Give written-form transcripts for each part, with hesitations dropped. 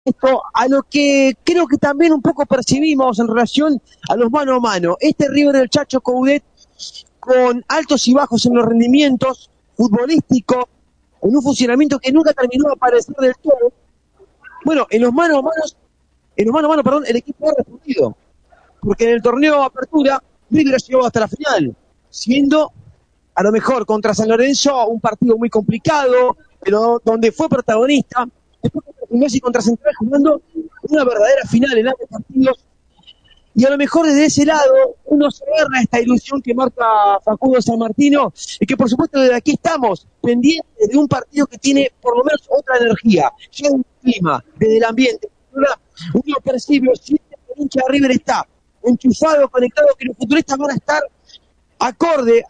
esto a lo que creo que también un poco percibimos en relación a los mano a mano. Este River del Chacho Coudet, con altos y bajos en los rendimientos futbolísticos, en un funcionamiento que nunca terminó de aparecer del todo. Bueno, en los mano a mano, perdón, el equipo ha respondido, porque en el torneo de apertura River llegó hasta la final, siendo a lo mejor contra San Lorenzo un partido muy complicado, pero donde fue protagonista. Después contra Gimnasia y contra Central jugando una verdadera final en ambos partidos. Y a lo mejor desde ese lado uno se agarra a esta ilusión que marca Facundo San Martino, y que por supuesto desde aquí estamos pendientes de un partido que tiene por lo menos otra energía, ya en el clima, desde el ambiente. Uno percibe, siente que el hincha de River está enchufado, conectado, que los futuristas van a estar acorde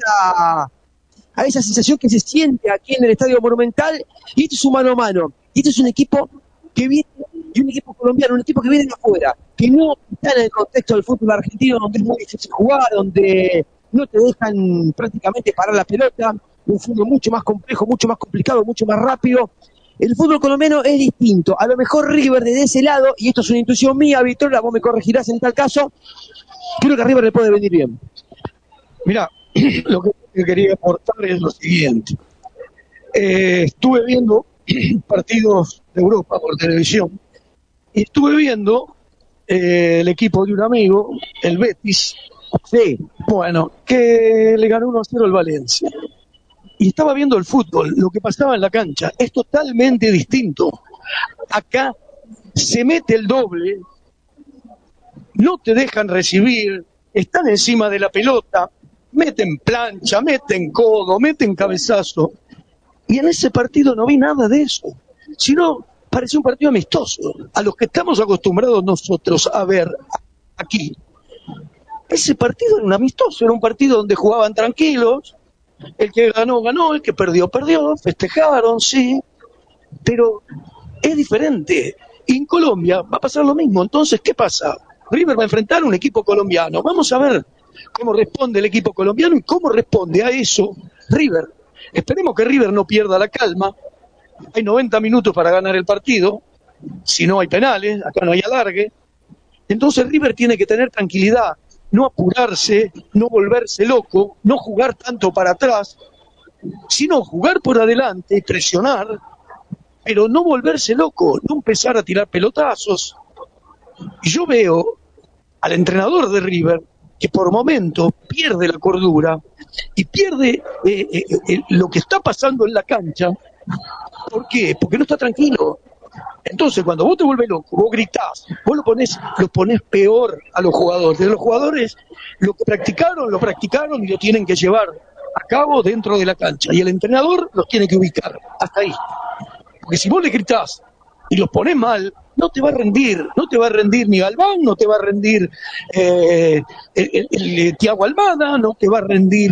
a esa sensación que se siente aquí en el Estadio Monumental. Y esto es un mano a mano, y esto es un equipo que viene, y un equipo colombiano, un equipo que viene de afuera, que no está en el contexto del fútbol argentino, donde es muy difícil jugar, donde no te dejan prácticamente parar la pelota, un fútbol mucho más complejo, mucho más complicado, mucho más rápido. El fútbol colombiano es distinto. A lo mejor River desde ese lado, y esto es una intuición mía, Victoria, vos me corregirás en tal caso, creo que a River le puede venir bien. Mira, lo que quería aportar es lo siguiente. Estuve viendo partidos de Europa por televisión y estuve viendo el equipo de un amigo, el Betis, Sí, bueno, que le ganó 1-0 al Valencia. Y estaba viendo el fútbol, lo que pasaba en la cancha. Es totalmente distinto. Acá se mete el doble, no te dejan recibir, están encima de la pelota, meten plancha, meten codo, meten cabezazo. Y en ese partido no vi nada de eso, sino parecía un partido amistoso, a los que estamos acostumbrados nosotros a ver aquí. Ese partido era un amistoso, era un partido donde jugaban tranquilos, el que ganó, ganó, el que perdió, perdió, festejaron, sí, pero es diferente. Y en Colombia va a pasar lo mismo. Entonces, ¿qué pasa? River va a enfrentar a un equipo colombiano. Vamos a ver cómo responde el equipo colombiano y cómo responde a eso River. Esperemos que River no pierda la calma. Hay 90 minutos para ganar el partido. Si no hay penales, acá no hay alargue. Entonces River tiene que tener tranquilidad, no apurarse, no volverse loco, no jugar tanto para atrás, sino jugar por adelante, presionar, pero no volverse loco, no empezar a tirar pelotazos. Y yo veo al entrenador de River que por momentos pierde la cordura y pierde lo que está pasando en la cancha. ¿Por qué? Porque no está tranquilo. Entonces, cuando vos te vuelves loco, vos gritás, vos lo ponés peor a los jugadores. De los jugadores, lo practicaron y lo tienen que llevar a cabo dentro de la cancha. Y el entrenador los tiene que ubicar. Hasta ahí. Porque si vos le gritás y los ponés mal, no te va a rendir ni Galván, no te va a rendir el Thiago Almada, no te va a rendir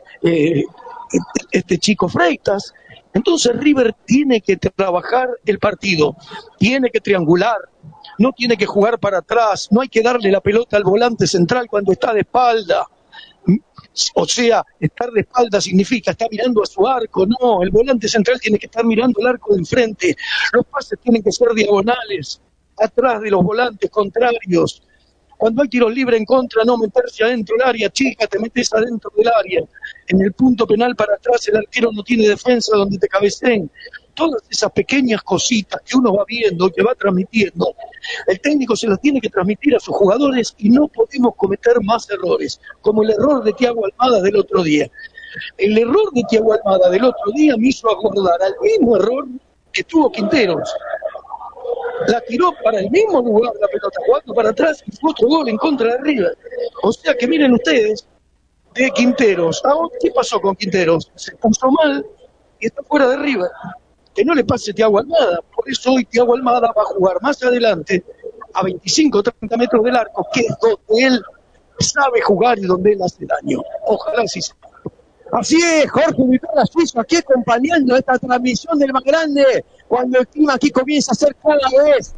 este chico Freitas. Entonces River tiene que trabajar el partido, tiene que triangular, no tiene que jugar para atrás, no hay que darle la pelota al volante central cuando está de espalda. O sea, estar de espalda significa estar mirando a su arco. No, el volante central tiene que estar mirando el arco de enfrente. Los pases tienen que ser diagonales, atrás de los volantes contrarios. Cuando hay tiros libres en contra, no meterse adentro del área chica, te metes adentro del área. En el punto penal para atrás, el arquero no tiene defensa donde te cabeceen. Todas esas pequeñas cositas que uno va viendo, que va transmitiendo, el técnico se las tiene que transmitir a sus jugadores y no podemos cometer más errores, como el error de Thiago Almada del otro día. El error de Thiago Almada del otro día me hizo acordar al mismo error que tuvo Quinteros. La tiró para el mismo lugar la pelota, jugando para atrás y fue otro gol en contra de River. O sea que miren ustedes, de Quinteros, ¿qué pasó con Quinteros? Se puso mal y está fuera de River. Que no le pase Thiago Almada. Por eso hoy Thiago Almada va a jugar más adelante, a 25 o 30 metros del arco, que es donde él sabe jugar y donde él hace daño. Ojalá así sea. así es, Jorge Nicolás Suizo, aquí acompañando esta transmisión del más grande, cuando el clima aquí comienza a ser cada vez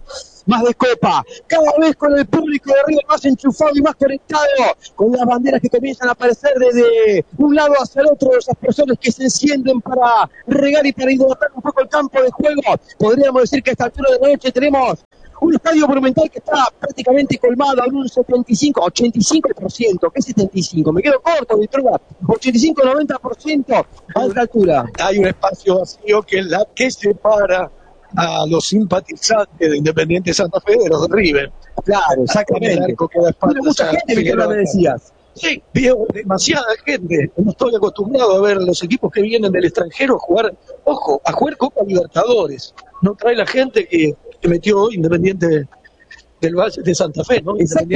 más de copa, cada vez con el público de River más enchufado y más conectado, con las banderas que comienzan a aparecer desde un lado hacia el otro, esas personas que se encienden para regar y para hidratar un poco el campo de juego. Podríamos decir que a esta altura de la noche tenemos un estadio monumental que está prácticamente colmado en un 85%, ¿qué 75? Me quedo corto, Víctor, 85-90% a esta altura. Hay un espacio vacío que es la que separa a los simpatizantes de Independiente Santa Fe de los de River. Claro, exactamente. Tiene mucha gente, Víctor, me decías. Sí, veo demasiada gente. No estoy acostumbrado a ver los equipos que vienen del extranjero a jugar Copa Libertadores. No trae la gente que metió Independiente del Valle de Santa Fe, ¿no?